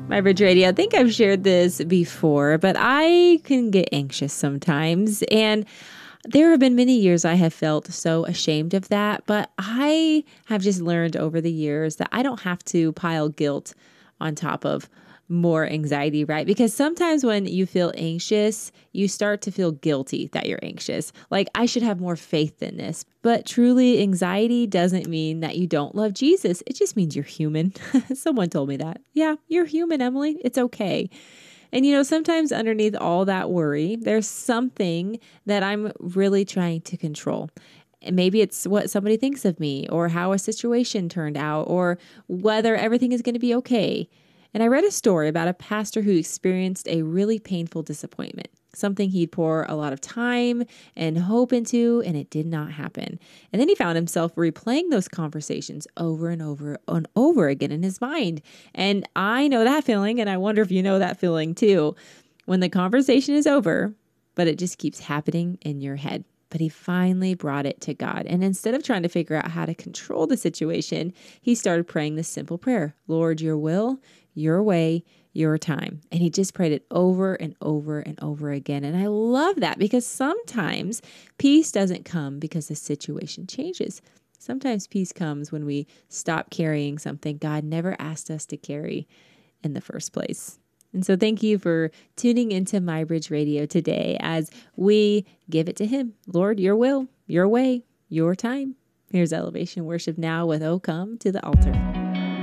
My Bridge Radio. I think I've shared this before, but I can get anxious sometimes. And there have been many years I have felt so ashamed of that, but I have just learned over the years that I don't have to pile guilt on top of more anxiety, right? Because sometimes when you feel anxious, you start to feel guilty that you're anxious. Like, I should have more faith in this. But truly, anxiety doesn't mean that you don't love Jesus. It just means you're human. Someone told me that. Yeah, you're human, Emily. It's okay. And sometimes underneath all that worry, there's something that I'm really trying to control. And maybe it's what somebody thinks of me, or how a situation turned out, or whether everything is going to be okay. And I read a story about a pastor who experienced a really painful disappointment, something he'd pour a lot of time and hope into, and it did not happen. And then he found himself replaying those conversations over and over and over again in his mind. And I know that feeling, and I wonder if you know that feeling too, when the conversation is over, but it just keeps happening in your head. But he finally brought it to God. And instead of trying to figure out how to control the situation, he started praying this simple prayer: Lord, your will, your way, your time. And he just prayed it over and over and over again. And I love that, because sometimes peace doesn't come because the situation changes. Sometimes peace comes when we stop carrying something God never asked us to carry in the first place. And so thank you for tuning into My Bridge Radio today as we give it to him. Lord, your will, your way, your time. Here's Elevation Worship now with "Oh Come to the Altar."